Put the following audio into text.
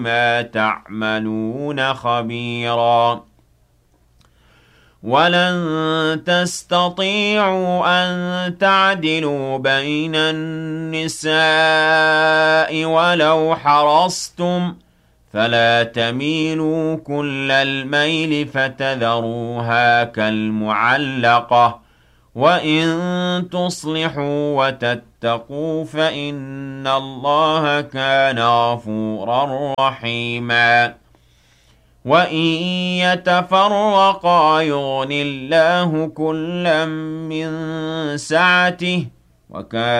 ما تعملون خبيرا ولن تستطيعوا أن تعدلوا بين النساء ولو حرصتم فلا تميلوا كل الميل فتذروها كالمعلقة وإن تصلحوا وتتقوا فإن الله كان غفورا رحيما وإن يتفرقا يغن الله كلا من سعته وكان